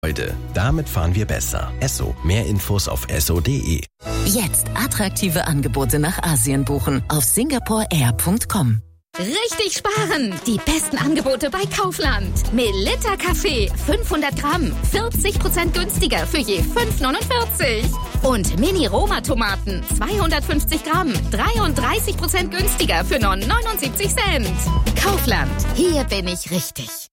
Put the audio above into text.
Damit fahren wir besser. Esso. Mehr Infos auf esso.de. Jetzt attraktive Angebote nach Asien buchen auf singaporeair.com. Richtig sparen! Die besten Angebote bei Kaufland. Melitta Kaffee, 500 Gramm, 40% günstiger für je 5,49. Und Mini-Roma-Tomaten, 250 Gramm, 33% günstiger für nur 79 Cent. Kaufland, hier bin ich richtig.